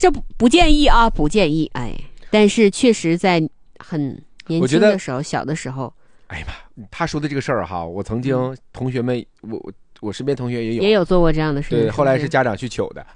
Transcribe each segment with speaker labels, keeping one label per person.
Speaker 1: 这不建议啊，不建议。哎，但是确实在很年轻的时候，小的时候，
Speaker 2: 哎呀妈，他说的这个事儿哈，我曾经同学们，我身边同学
Speaker 1: 也有做过这样的事情，
Speaker 2: 对，后来是家长去求的。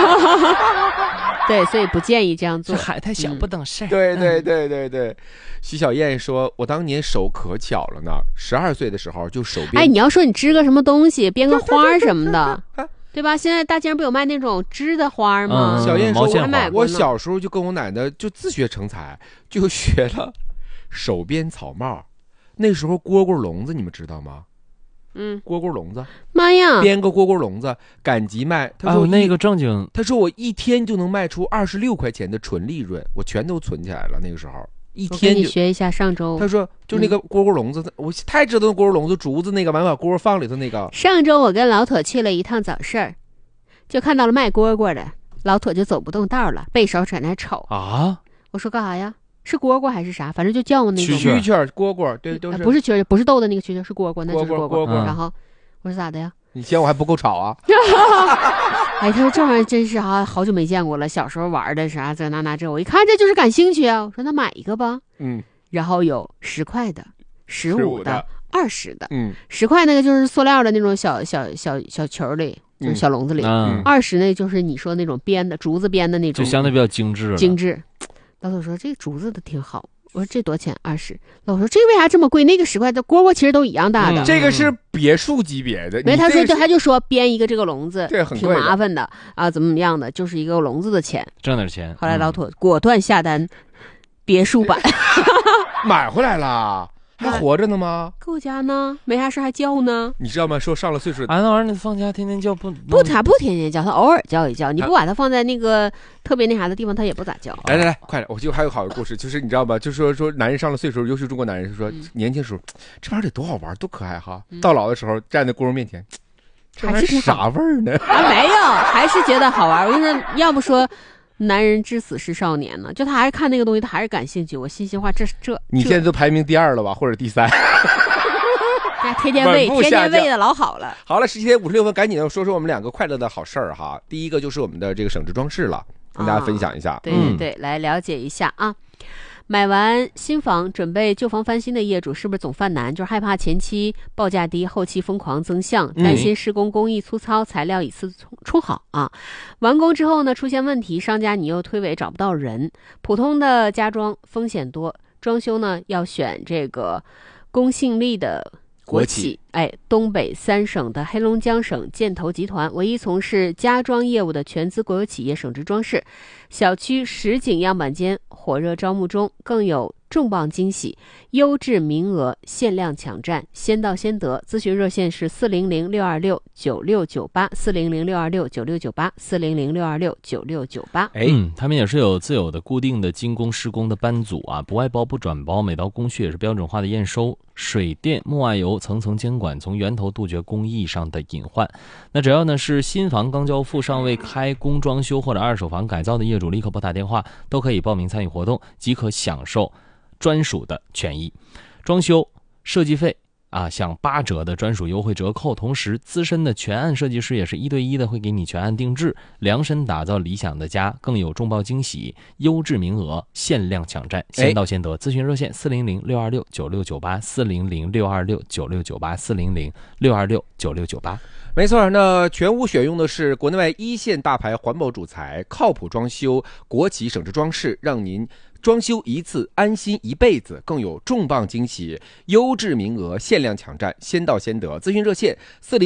Speaker 1: 对，所以不建议这样做。
Speaker 3: 这孩太小不懂事儿。
Speaker 2: 对。徐小燕说：“我当年手可巧了呢，12岁的时候就手编。
Speaker 1: 哎，你要说你织个什么东西，编个花什么的，对吧？现在大街上不有卖那种织的花吗？
Speaker 2: 小燕说：“我小时候就跟我奶奶就自学成才，就学了手编草帽。那时候蝈蝈笼子你们知道吗？蝈蝈笼子，
Speaker 1: 妈呀，
Speaker 2: 编个蝈蝈笼子赶集卖。他说
Speaker 3: 那个正经，
Speaker 2: 他说我一天就能卖出26块钱的纯利润，我全都存起来了。那个时候一天就。
Speaker 1: 我跟你学一下上周。
Speaker 2: 他说就那个蝈蝈笼子，我太知道那蝈蝈笼子竹子那个满把蝈放里头那个。
Speaker 1: 上周我跟老妥去了一趟早市儿，就看到了卖蝈蝈的，老妥就走不动道了，背手在那瞅
Speaker 3: 啊。
Speaker 1: 我说干啥呀？是蝈蝈还是啥？反正就叫那种
Speaker 2: 蛐蛐蝈蝈，对，都是
Speaker 1: 不是蛐蛐，不是逗的那个蛐蛐，是蝈蝈，那就是蝈蝈。然后我说咋的呀？
Speaker 2: 你嫌我还不够吵啊？
Speaker 1: 哎，他说这玩意儿真是好久没见过了，小时候玩的啥这那这，我一看这就是感兴趣啊。我说那买一个吧。然后有10块的、15的、20的。10块那个就是塑料的那种小球里，就是小笼子里。20那就是你说那种编的竹子编的那种，
Speaker 3: 就相对比较精致了。
Speaker 1: 精致。老头说这个竹子的挺好，我说这多少钱？20。老头说这为啥这么贵？那个10块的蝈蝈其实都一样大的。
Speaker 2: 这个是别墅级别的。
Speaker 1: 没，他就说编一个这个笼子，挺麻烦的啊，怎么样的，就是一个笼子的钱，
Speaker 3: 挣点钱。
Speaker 1: 后来老头果断下单别墅版，
Speaker 2: 买回来了。还活着呢吗？
Speaker 1: 搁我家呢，没啥事还叫呢。
Speaker 2: 你知道吗？说上了岁数，
Speaker 3: 那玩意儿你放家天天叫不
Speaker 1: 天天叫，他偶尔叫一叫。你不把它放在那个特别那啥的地方，他也不咋叫。
Speaker 2: 来，快点！我就还有好的故事，就是你知道吗？就是说男人上了岁数，尤其中国男人，就说年轻时候这玩意儿得多好玩，多可爱哈。到老的时候站在蝈蝈面前，
Speaker 1: 还是挺
Speaker 2: 啥味儿呢？
Speaker 1: 没有，还是觉得好玩。我跟你说，要不说。男人至死是少年呢，就他还是看那个东西，他还是感兴趣。我信心话，这
Speaker 2: 你现在都排名第2了吧，或者第3？
Speaker 1: 天天喂的老好了。
Speaker 2: 好了，17点56分，赶紧的说说我们2个快乐的好事儿哈。第一个就是我们的这个省值装饰了，跟大家分享一下。
Speaker 1: 对，来了解一下啊。买完新房准备旧房翻新的业主是不是总犯难？就是害怕前期报价低，后期疯狂增项，担心施工工艺粗糙，材料一次冲好啊。完工之后呢，出现问题，商家你又推诿找不到人。普通的家装风险多，装修呢要选这个公信力的国企。东北3省的黑龙江省建投集团唯一从事家装业务的全资国有企业省值装饰，小区实景样板间火热招募中，更有重磅惊喜，优质名额限量抢占，先到先得。咨询热线是400-626-9698，400-626-9698，400-626-9698。
Speaker 3: 他们也是有自有的固定的精工施工的班组啊，不外包不转包，每道工序也是标准化的验收，水电木瓦油层层监管，从源头杜绝工艺上的隐患。那只要呢是新房刚交付尚未开工装修或者二手房改造的业主，立刻拨打电话都可以报名参与活动，即可享受专属的权益。装修设计费享8折的专属优惠折扣，同时资深的全案设计师也是1对1的会给你全案定制，量身打造理想的家，更有重磅惊喜，优质名额限量抢占，先到先得。咨询热线400-626-9698，400-626-9698，400-626-9698。
Speaker 2: 没错，那全屋选用的是国内外1线大牌环保主材，靠谱装修，国企省值装饰，让您装修一次安心一辈子，更有重磅惊喜，优质名额限量抢占，先到先得。咨询热线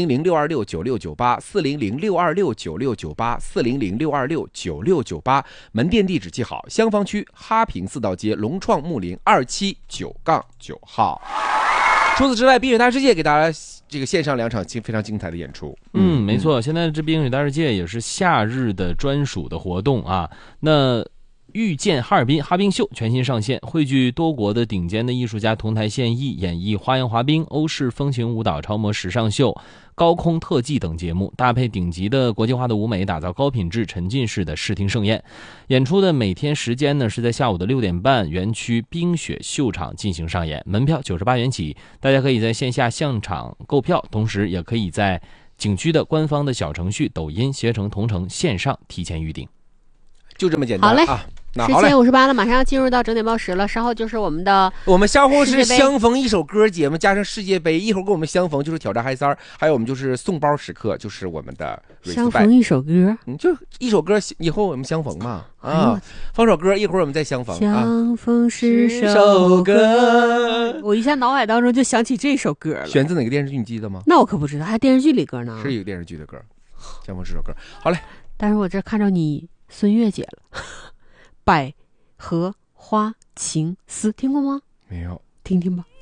Speaker 2: 400-626-9698，400-626-9698，400-626-9698。门店地址记好，香坊区哈平4道街龙创木林279-9号。除此之外，冰雪大世界给大家这个线上2场非常精彩的演出。
Speaker 3: 没错，现在这冰雪大世界也是夏日的专属的活动啊。那遇见哈尔滨哈冰秀全新上线，汇聚多国的顶尖的艺术家同台献艺，演绎花样滑冰、欧式风情舞蹈、超模时尚秀、高空特技等节目，搭配顶级的国际化的舞美，打造高品质沉浸式的视听盛宴。演出的每天时间呢是在下午的6点半，园区冰雪秀场进行上演，门票98元起，大家可以在线下现场购票，同时也可以在景区的官方的小程序、抖音携程同城线上提前预订。
Speaker 2: 就这么简单。
Speaker 1: 好嘞
Speaker 2: 啊。那好嘞
Speaker 1: ，10:58了，马上要进入到整点报时了。稍后就是我们
Speaker 2: 相互是相逢一首歌节目，加上世界杯，一会儿跟我们相逢就是挑战嗨三儿，还有我们就是送包时刻，就是我们的
Speaker 1: 相逢一首歌，
Speaker 2: 就一首歌，以后我们相逢嘛啊，放首歌，一会儿我们再相逢。
Speaker 1: 相逢是首歌，我一下脑海当中就想起这首歌了。
Speaker 2: 选自哪个电视剧你记得吗？
Speaker 1: 那我可不知道，还电视剧里歌呢。
Speaker 2: 是一个电视剧的歌，相逢是首歌。好嘞，
Speaker 1: 但是我这看着你孙悦姐了。百合花情丝听过吗？
Speaker 2: 没有，
Speaker 1: 听听吧。